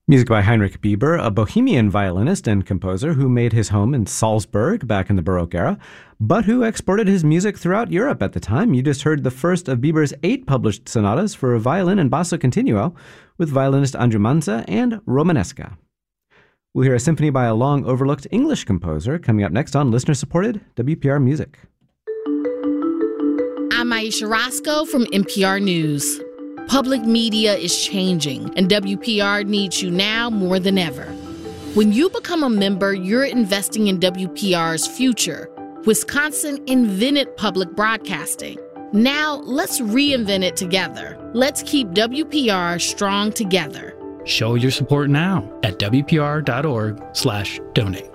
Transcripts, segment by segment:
Music by Heinrich Bieber, a Bohemian violinist and composer who made his home in Salzburg back in the Baroque era, but who exported his music throughout Europe at the time. You just heard the first of Bieber's 8 published sonatas for violin and basso continuo with violinist Andrew Manza and Romanesca. We'll hear a symphony by a long-overlooked English composer coming up next on listener-supported WPR Music. I'm Aisha Roscoe from NPR News. Public media is changing, and WPR needs you now more than ever. When you become a member, you're investing in WPR's future. Wisconsin invented public broadcasting. Now, let's reinvent it together. Let's keep WPR strong together. Show your support now at WPR.org/donate.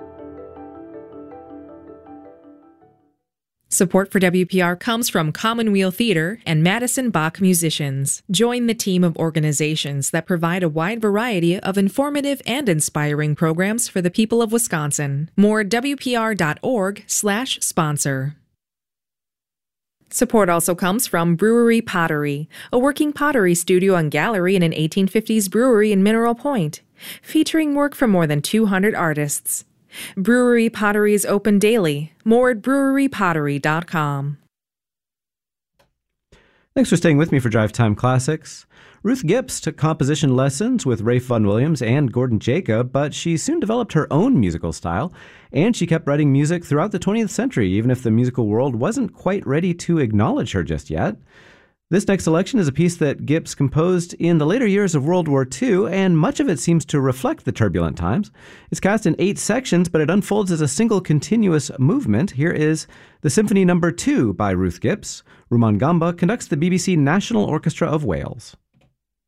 Support for WPR comes from Commonweal Theater and Madison Bach Musicians. Join the team of organizations that provide a wide variety of informative and inspiring programs for the people of Wisconsin. More at WPR.org/sponsor. Support also comes from Brewery Pottery, a working pottery studio and gallery in an 1850s brewery in Mineral Point, featuring work from more than 200 artists. Brewery Pottery is open daily. More at brewerypottery.com. Thanks for staying with me for Drive Time Classics. Ruth Gipps took composition lessons with Rafe Vaughan Williams and Gordon Jacob, but she soon developed her own musical style, and she kept writing music throughout the 20th century, even if the musical world wasn't quite ready to acknowledge her just yet. This next selection is a piece that Gipps composed in the later years of World War II, and much of it seems to reflect the turbulent times. It's cast in 8 sections, but it unfolds as a single continuous movement. Here is the Symphony No. 2 by Ruth Gipps. Rumaan Gamba conducts the BBC National Orchestra of Wales.